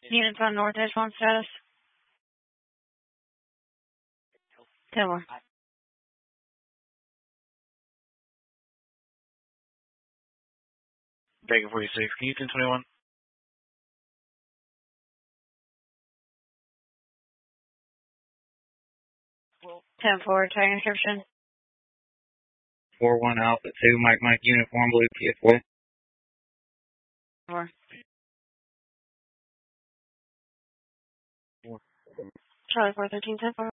Units on North Edge 1 status. 10-4. Bacon 46, can you 1021? 10-4, tag encryption. 4-1 Alpha 2, Mike, uniform blue, PF1. 4. Charlie 413, 10-4.